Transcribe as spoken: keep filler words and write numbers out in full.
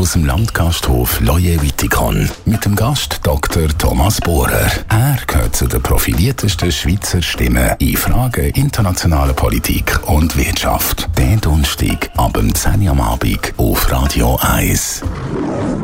aus dem Landgasthof Loje Wittikon mit dem Gast Doktor Thomas Bohrer. Er gehört zu den profiliertesten Schweizer Stimmen in Fragen internationaler Politik und Wirtschaft. Den Donnerstag ab zehn Uhr am Abend auf Radio eins.